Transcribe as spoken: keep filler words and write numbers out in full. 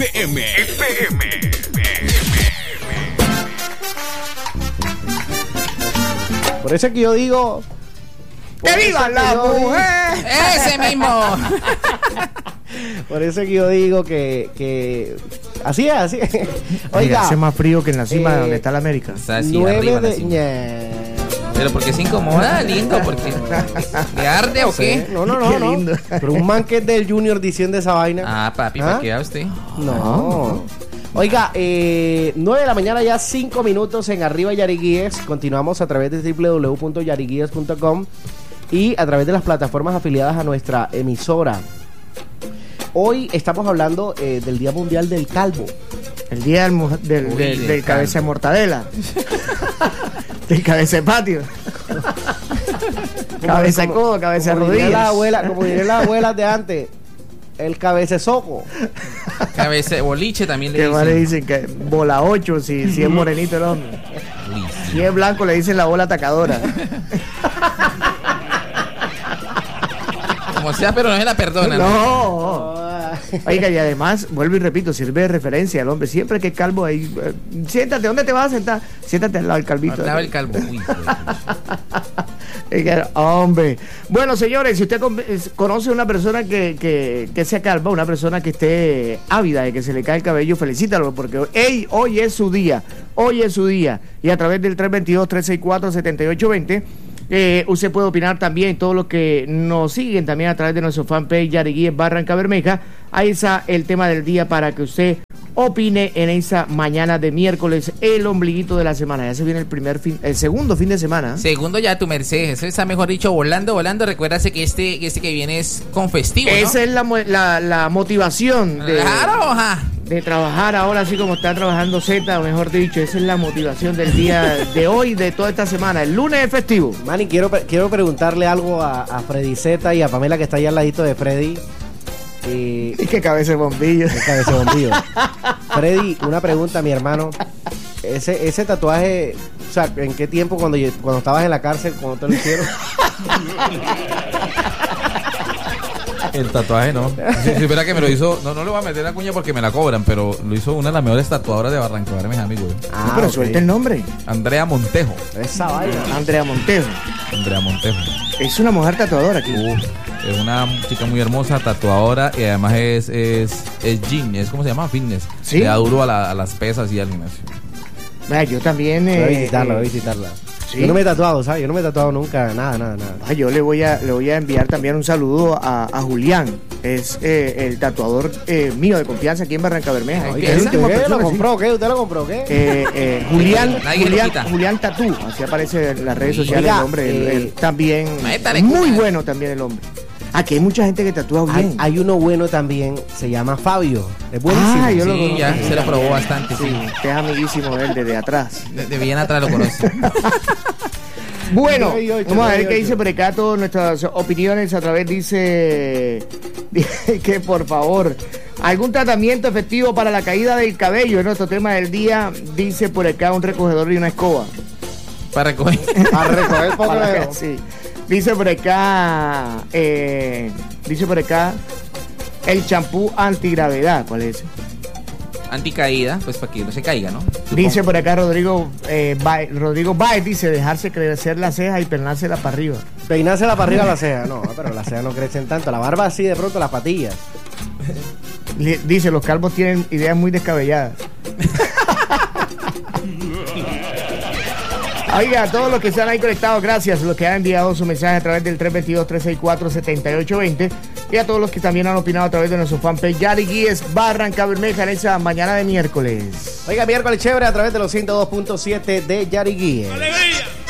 P M. P M. Por eso es que yo digo... ¡Que viva la mujer! ¡Ese mismo! Por eso es que yo digo que... que así es, así es. Oiga, Oiga, hace más frío que en la cima eh, de donde está la América. O sea, sí, nueve arriba la de... cima. ñe. Pero porque se incomoda, lindo, porque ¿le arde o qué? No, no, no, Qué no. lindo. Pero un man que es del Junior diciendo esa vaina. Ah, papi, ¿Ah? ¿para qué va usted? No. Oiga, eh, nueve de la mañana ya cinco minutos en Arriba Yariguíes. Continuamos a través de doble u doble u doble u punto yariguíes punto com y a través de las plataformas afiliadas a nuestra emisora. Hoy estamos hablando eh, del Día Mundial del Calvo. El día del, mu- del, Uy, del, del del cabeza de calvo. mortadela. Del cabeza de patio. Cabeza de Como- codo, cabeza de como dirían las rodillas. abuelas, como dirían las abuelas de antes, el cabecesoco. Cabeza de boliche también le Que más le dicen. dicen que bola ocho si, si es morenito el hombre. Uy, sí. Si es blanco le dicen la bola atacadora. Como sea, pero no se la perdona. ¿no? No. Oiga, y además, vuelvo y repito, sirve de referencia al hombre. Siempre que es calvo ahí, eh, siéntate, ¿dónde te vas a sentar? Siéntate al lado del calvito. Hablaba el calvo. Uy, Oiga, hombre. Bueno, señores, si usted con- es- conoce a una persona que, que, que sea calva, una persona que esté ávida de que se le cae el cabello, felicítalo, porque hey, hoy es su día. Hoy es su día. Y a través del tres dos dos, tres seis cuatro, siete ocho dos cero, Eh, usted puede opinar también, todos los que nos siguen también a través de nuestro fanpage Yariguíes Barranca Bermeja. Ahí está el tema del día para que usted opine en esa mañana de miércoles, el ombliguito de la semana. Ya se viene el primer fin, el segundo fin de semana. Segundo ya tu merced, eso está mejor dicho, volando, volando. Recuérdase que este, que este que viene es con festivo, ¿no? Esa es la, mo- la, la motivación de, Claro, ajá. de trabajar ahora así como está trabajando Z, o mejor dicho, esa es la motivación del día de hoy, de toda esta semana. El lunes es festivo. Manny, quiero, pre- quiero preguntarle algo a, a Freddy Z y a Pamela, que está ahí al ladito de Freddy. Eh, Y que cabeza de bombillo. el cabeza de bombillo. Freddy, una pregunta, mi hermano. Ese, ese tatuaje, o sea, ¿en qué tiempo cuando, yo- cuando estabas en la cárcel, cuando te lo hicieron? El tatuaje no. Si, si verá que me lo hizo, no, no le voy a meter la cuña porque me la cobran, pero lo hizo una de las mejores tatuadoras de Barranca Bermeja, amigo. Ah, No, pero ok. suelta el nombre. Andrea Montejo. Esa vaina. Andrea Montejo. Andrea Montejo. Es una mujer tatuadora aquí. Uf, es una chica muy hermosa, tatuadora y además es es es gym, es como se llama, fitness. ¿Sí? Le da duro a, la- a las pesas y al gimnasio. Vaya, yo también. Voy a eh, visitarla, eh, voy a visitarla. ¿sí? Yo no me he tatuado, ¿sabes? Yo no me he tatuado nunca, nada, nada, nada. Ah, yo le voy a le voy a enviar también un saludo a, a Julián. Es eh, el tatuador eh, mío de confianza aquí en Barranca Bermeja. Ay, Es ¿qué? la última ¿Qué? persona, ¿Lo sí. compró? ¿Qué? ¿Usted lo compró? ¿Qué? Eh, eh, Julián, Nadie lo Julián, quita. Julián Tatú, así aparece en las redes sociales Oiga, el hombre, el- eh, el- también métale, muy cuña. bueno también el hombre. Aquí hay mucha gente que tatúa Hay, bien. hay uno bueno también, se llama Fabio. Es buenísimo. Ah, yo lo Sí, conozco. ya se lo probó bastante, sí. Usted es amiguísimo de él desde atrás. De, de bien atrás lo conoce. Bueno, nueve y ocho, vamos a ver nueve y qué ocho. dice por acá todas nuestras opiniones a través, dice, dice que por favor, algún tratamiento efectivo para la caída del cabello es nuestro tema del día, dice por acá un recogedor y una escoba. Para recoger. A recoger el Para potrero. que- sí. Dice por acá, eh, dice por acá, el champú antigravedad, ¿cuál es ese? Anticaída, pues para que no se caiga, ¿no? Dice por acá Rodrigo eh, Baez, Rodrigo Baez, dice dejarse crecer la ceja y pernársela para arriba. Peinársela para arriba la ceja. No, pero las cejas no crecen tanto. La barba sí, de pronto las patillas. Le- Dice, los calvos tienen ideas muy descabelladas. Oiga, a todos los que están ahí conectados, gracias. Los que han enviado su mensaje a través del tres dos dos, tres seis cuatro, siete ocho dos cero. Y a todos los que también han opinado a través de nuestro fanpage Yariguíes Barranca Bermeja en esa mañana de miércoles. Oiga, miércoles chévere a través de los ciento dos punto siete de Yariguíes. ¡Alegría!